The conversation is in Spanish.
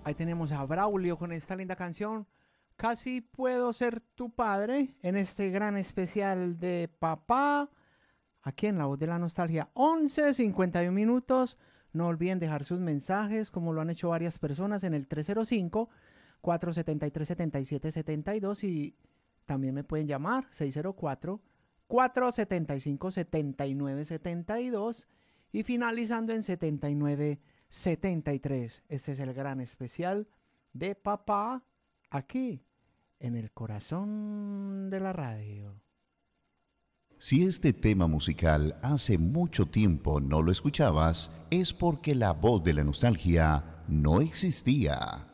Ahí tenemos a Braulio con esta linda canción. Casi puedo ser tu padre en este gran especial de papá. Aquí en La Voz de la Nostalgia, 11:51 minutos. No olviden dejar sus mensajes, como lo han hecho varias personas, en el 305-473-7772. Y también me pueden llamar, 604-475-7972. Y finalizando en 7973. Este es el gran especial de papá, aquí, en el corazón de la radio. Si este tema musical hace mucho tiempo no lo escuchabas, es porque La Voz de la Nostalgia no existía.